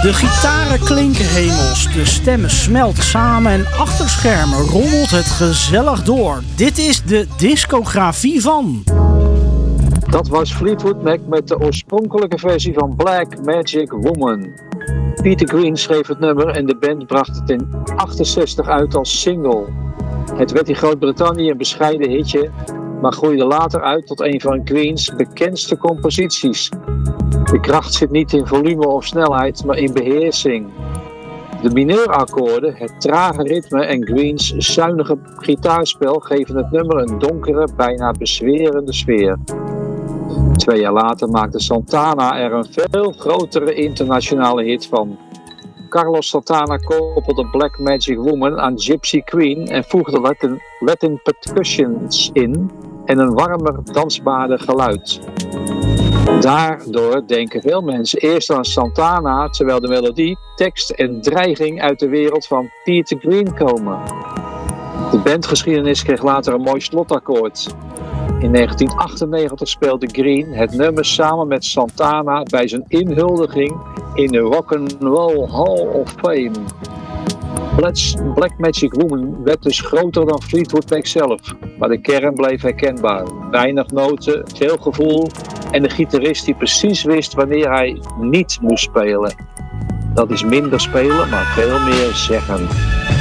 De gitaren klinken hemels, de stemmen smelten samen en achter schermen rommelt het gezellig door. Dit is de discografie van... Dat was Fleetwood Mac met de oorspronkelijke versie van Black Magic Woman. Peter Green schreef het nummer en de band bracht het in 1968 uit als single. Het werd in Groot-Brittannië een bescheiden hitje, maar groeide later uit tot een van Green's bekendste composities. De kracht zit niet in volume of snelheid, maar in beheersing. De mineurakkoorden, het trage ritme en Green's zuinige gitaarspel geven het nummer een donkere, bijna bezwerende sfeer. 2 jaar later maakte Santana er een veel grotere internationale hit van. Carlos Santana koppelde Black Magic Woman aan Gypsy Queen en voegde Latin percussions in en een warmer, dansbaarder geluid. Daardoor denken veel mensen eerst aan Santana, terwijl de melodie, tekst en dreiging uit de wereld van Peter Green komen. De bandgeschiedenis kreeg later een mooi slotakkoord. In 1998 speelde Green het nummer samen met Santana bij zijn inhuldiging in de Rock'n'Roll Hall of Fame. Black Magic Woman werd dus groter dan Fleetwood Mac zelf, maar de kern bleef herkenbaar. Weinig noten, veel gevoel en de gitarist die precies wist wanneer hij niet moest spelen. Dat is minder spelen, maar veel meer zeggen.